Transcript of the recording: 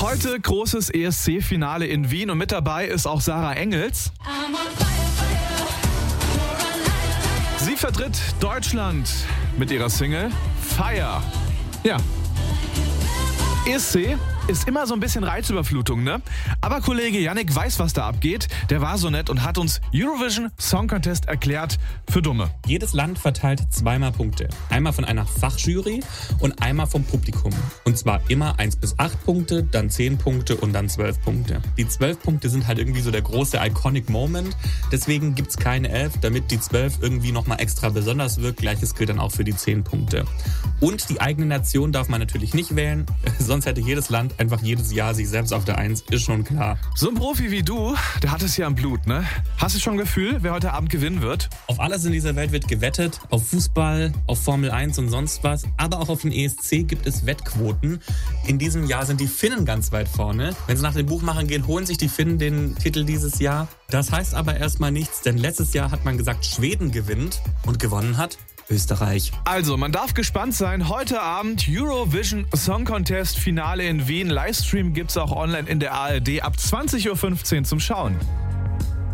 Heute großes ESC-Finale in Wien und mit dabei ist auch Sarah Engels. Sie vertritt Deutschland mit ihrer Single Fire. Ja. ESC ist immer so ein bisschen Reizüberflutung, ne? Aber Kollege Yannick weiß, was da abgeht. Der war so nett und hat uns Eurovision Song Contest erklärt für Dumme. Jedes Land verteilt zweimal Punkte. Einmal von einer Fachjury und einmal vom Publikum. Und zwar immer 1 bis 8 Punkte, dann 10 Punkte und dann 12 Punkte. Die 12 Punkte sind halt irgendwie so der große Iconic Moment. Deswegen gibt's keine 11, damit die 12 irgendwie nochmal extra besonders wirkt. Gleiches gilt dann auch für die 10 Punkte. Und die eigene Nation darf man natürlich nicht wählen. Sonst hätte jedes Land einfach jedes Jahr sich selbst auf der 1, ist schon klar. So ein Profi wie du, der hat es ja im Blut, ne? Hast du schon ein Gefühl, wer heute Abend gewinnen wird? Auf alles in dieser Welt wird gewettet. Auf Fußball, auf Formel 1 und sonst was. Aber auch auf den ESC gibt es Wettquoten. In diesem Jahr sind die Finnen ganz weit vorne. Wenn es nach den Buchmachern geht, holen sich die Finnen den Titel dieses Jahr. Das heißt aber erstmal nichts, denn letztes Jahr hat man gesagt, Schweden gewinnt und gewonnen hat Österreich. Also, man darf gespannt sein. Heute Abend Eurovision Song Contest Finale in Wien. Livestream gibt's auch online in der ARD ab 20.15 Uhr zum Schauen.